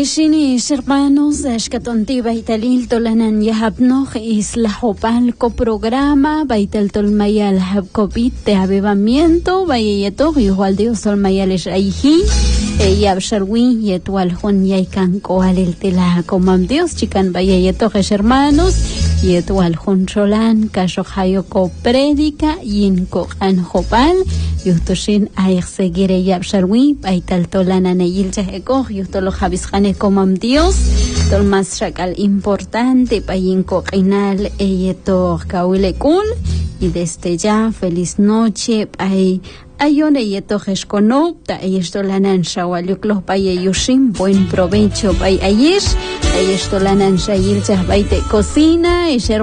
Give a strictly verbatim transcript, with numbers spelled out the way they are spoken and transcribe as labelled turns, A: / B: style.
A: Ishinis hermanos, Ashkatonti Baitalil Tolanan Yahabnoch Isla Jopalco programa, Baital Tolmayal Habcopit de avivamiento, Bayeto, igual Dios Tolmayales Aiji, Yabsharwin, Yetual Jun Yaikan Koal el Tela Comam Dios, Chican Bayeto, hermanos, Yetual Jun Cholan, Kashohayoko Predica, Yinko An Jopal, Yustoshin Air Segire Yabsharwin, Baital Tolana Neyil Jeheko, Yustolo Javis Comam Dios, Tolmas Shakal importante, Payinko Reinal, Eyetor Kauilekul, y desde ya, feliz noche, Pay Ayon Eyetor Esconop, Ta Eyestolanan Shawaluklo Paye Yushim, buen provecho, Pay Ayesh, Eyestolanan Shayil Jahbaite Cocina, y